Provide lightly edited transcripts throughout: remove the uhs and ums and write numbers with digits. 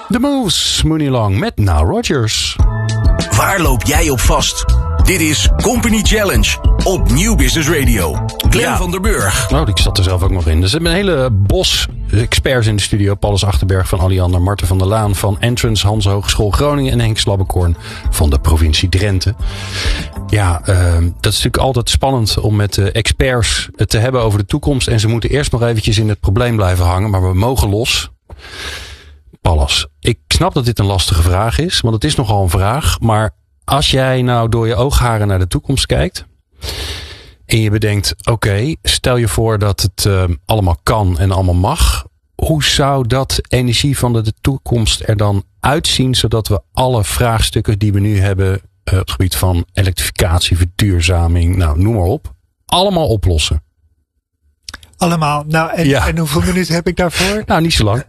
The Moves, Mooney Long met Nile Rodgers. Waar loop jij op vast? Dit is Company Challenge op Nieuw Business Radio. Glenn van der Burg. Nou, ik zat er zelf ook nog in. Dus we hebben een hele bos experts in de studio. Paulus Achterberg van Alliander, Marten van der Laan van Entrance, Hans Hogeschool Groningen en Henk Slabbekorn van de provincie Drenthe. Ja, dat is natuurlijk altijd spannend om met experts het te hebben over de toekomst. En ze moeten eerst nog eventjes in het probleem blijven hangen. Maar we mogen los. Paulus, ik snap dat dit een lastige vraag is. Want het is nogal een vraag. Maar als jij nou door je oogharen naar de toekomst kijkt. En je bedenkt, oké, stel je voor dat het allemaal kan en allemaal mag. Hoe zou dat energie van de toekomst er dan uitzien? Zodat we alle vraagstukken die we nu hebben op het gebied van elektrificatie, verduurzaming, nou noem maar op. Allemaal oplossen. Allemaal. Nou, en hoeveel minuten heb ik daarvoor? Nou, niet zo lang.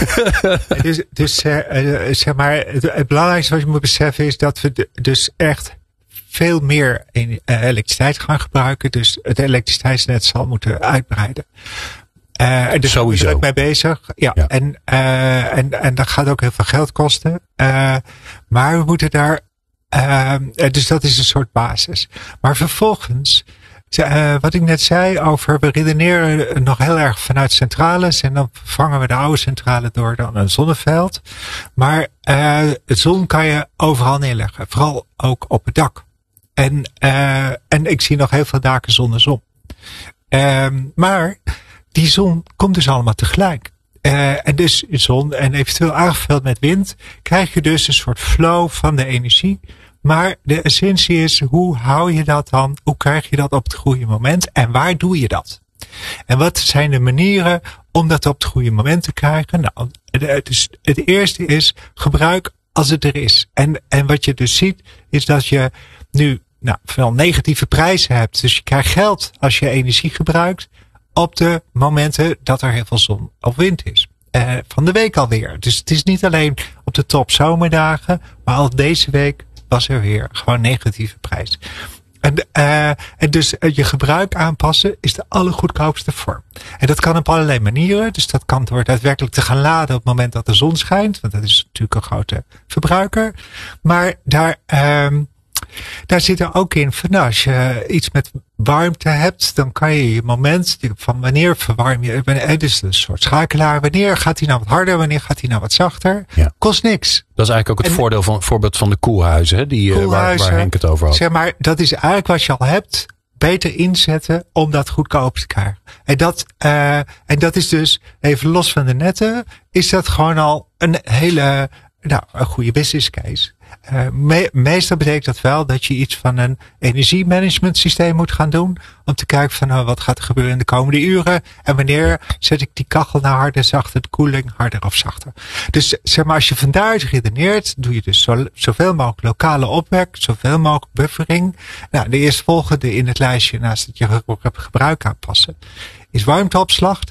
Zeg maar, het belangrijkste wat je moet beseffen is dat we dus echt veel meer elektriciteit gaan gebruiken. Dus het elektriciteitsnet zal moeten uitbreiden. Dus sowieso. Daar ben ik mee bezig. Ja. En dat gaat ook heel veel geld kosten. Maar we moeten daar, dus dat is een soort basis. Maar vervolgens, wat ik net zei over, we redeneren nog heel erg vanuit centrales. En dan vervangen we de oude centrale door dan een zonneveld. Maar het zon kan je overal neerleggen. Vooral ook op het dak. En ik zie nog heel veel daken zonder zon. Maar die zon komt dus allemaal tegelijk. En dus zon en eventueel aangevuld met wind, krijg je dus een soort flow van de energie. Maar de essentie is, hoe hou je dat dan? Hoe krijg je dat op het goede moment? En waar doe je dat? En wat zijn de manieren om dat op het goede moment te krijgen? Nou, dus het eerste is gebruik als het er is. En wat je dus ziet, is dat je nu veel negatieve prijzen hebt. Dus je krijgt geld als je energie gebruikt op de momenten dat er heel veel zon of wind is. Van de week alweer. Dus het is niet alleen op de top zomerdagen, maar al deze week was er weer gewoon negatieve prijs. En dus je gebruik aanpassen is de allergoedkoopste vorm. En dat kan op allerlei manieren. Dus dat kan door daadwerkelijk te gaan laden op het moment dat de zon schijnt. Want dat is natuurlijk een grote verbruiker. Maar daar zit er ook in van, nou, als je iets met warmte hebt, dan kan je je moment van wanneer verwarm je, dus een soort schakelaar, wanneer gaat hij nou wat harder, wanneer gaat hij nou wat zachter, kost niks. Dat is eigenlijk ook het voorbeeld van de koelhuizen, hè, waar Henk het over had. Zeg maar, dat is eigenlijk wat je al hebt, beter inzetten om dat goedkoop te krijgen. En dat is dus, even los van de netten, is dat gewoon al een hele, een goede business case. Meestal betekent dat wel dat je iets van een energiemanagement systeem moet gaan doen. Om te kijken van wat gaat er gebeuren in de komende uren. En wanneer zet ik die kachel nou harder, zachter, de koeling harder of zachter. Dus zeg maar, als je van daaruit redeneert, doe je dus zoveel mogelijk lokale opwek, zoveel mogelijk buffering. Nou, de eerstvolgende in het lijstje naast dat je gebruik aanpassen is warmteopslag.